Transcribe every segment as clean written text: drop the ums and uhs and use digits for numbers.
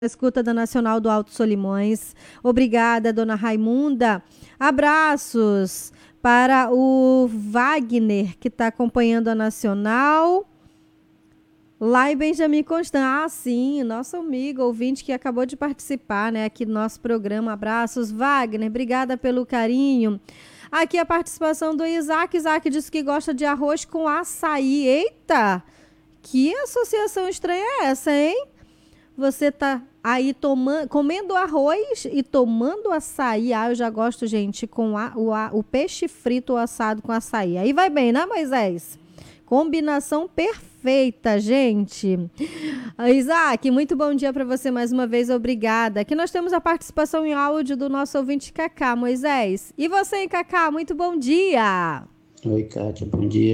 Escuta da Nacional do Alto Solimões. Obrigada, dona Raimunda. Abraços para o Wagner, que está acompanhando a Nacional. Lá em Benjamin Constant. Ah, sim, nosso amigo, ouvinte que acabou de participar, né, aqui do nosso programa. Abraços, Wagner. Obrigada pelo carinho. Aqui a participação do Isaac. Isaac disse que gosta de arroz com açaí. Eita! Que associação estranha é essa, hein? Você tá aí comendo arroz e tomando açaí. Ah, eu já gosto, gente, com o peixe frito ou assado com açaí. Aí vai bem, né, Moisés? Combinação perfeita, gente. Isaac, muito bom dia para você mais uma vez, obrigada. Aqui nós temos a participação em áudio do nosso ouvinte Cacá, Moisés. E você, Cacá, muito bom dia. Oi, Kátia, bom dia.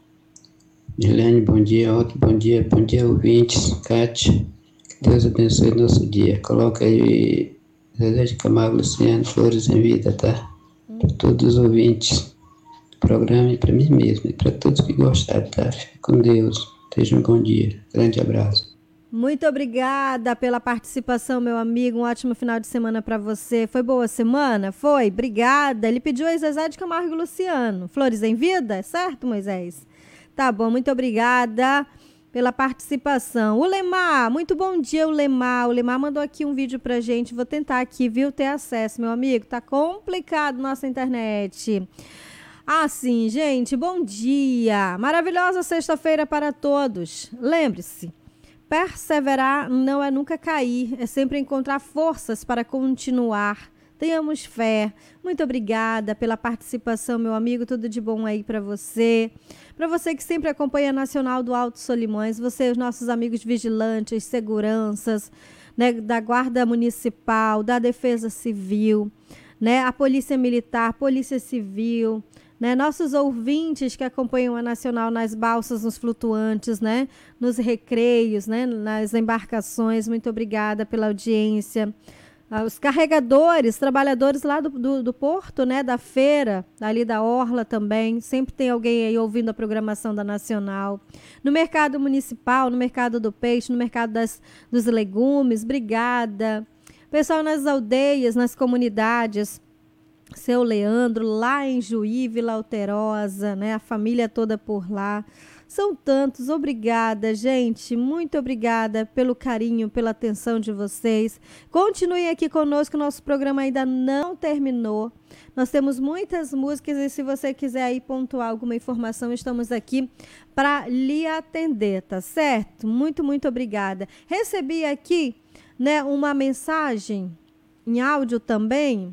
Helene, bom dia. Otto, bom dia, ouvintes. Kátia, que Deus abençoe nosso dia. Coloca aí Zezé de Camargo, Luciano, Flores em Vida, tá? Para todos os ouvintes do programa e para mim mesmo, e para todos que gostaram, tá? Fique com Deus. Tenha um bom dia. Grande abraço. Muito obrigada pela participação, meu amigo. Um ótimo final de semana para você. Foi boa semana? Foi? Obrigada. Ele pediu a Zezé de Camargo e Luciano. Flores em Vida? Certo, Moisés? Tá bom, muito obrigada pela participação. O Lemar, muito bom dia, o Lemar. O Lemar mandou aqui um vídeo pra gente. Vou tentar aqui, viu, ter acesso, meu amigo. Tá complicado nossa internet. Ah, sim, gente, bom dia. Maravilhosa sexta-feira para todos. Lembre-se, perseverar não é nunca cair, é sempre encontrar forças para continuar. Tenhamos fé. Muito obrigada pela participação, meu amigo. Tudo de bom aí para você. Para você que sempre acompanha a Nacional do Alto Solimões, você, os nossos amigos vigilantes, seguranças, né, da Guarda Municipal, da Defesa Civil, né, a Polícia Militar, Polícia Civil, né, nossos ouvintes que acompanham a Nacional nas balsas, nos flutuantes, né, nos recreios, né, nas embarcações. Muito obrigada pela audiência. Os carregadores, trabalhadores lá do porto, né, da feira, ali da Orla também, sempre tem alguém aí ouvindo a programação da Nacional. No mercado municipal, no mercado do peixe, no mercado dos legumes, obrigada. Pessoal nas aldeias, nas comunidades, seu Leandro, lá em Juí, Vila Alterosa, né, a família toda por lá. São tantos, obrigada, gente, muito obrigada pelo carinho, pela atenção de vocês. Continuem aqui conosco, nosso programa ainda não terminou. Nós temos muitas músicas e se você quiser aí pontuar alguma informação, estamos aqui para lhe atender, tá certo? Muito, muito obrigada. Recebi aqui, né, uma mensagem em áudio também,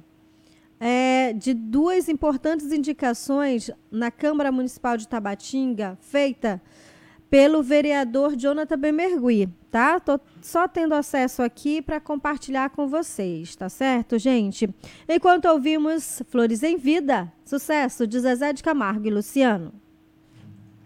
de duas importantes indicações na Câmara Municipal de Tabatinga, feita pelo vereador Jonathan Bemergui, tá? Tô só tendo acesso aqui para compartilhar com vocês, tá certo, gente? Enquanto ouvimos Flores em Vida, sucesso de Zezé de Camargo e Luciano.